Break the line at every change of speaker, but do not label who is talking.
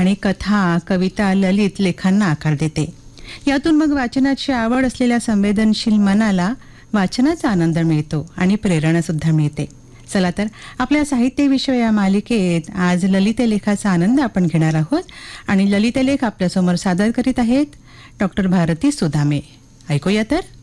आणि कथा, कविता, ललित लेखांना आकार देते. यातून मग वाचनाची आवड असलेल्या संवेदनशील मनाला वाचनाचा आनंद मिळतो आणि प्रेरणा सुद्धा मिळते. चला तर आपल्या साहित्यविषय या मालिकेत आज ललित लेखाचा आनंद आपण घेणार आहोत आणि ललित लेख आपल्यासमोर सादर करीत आहेत डॉक्टर भारती सुदामे. ऐकूया तर.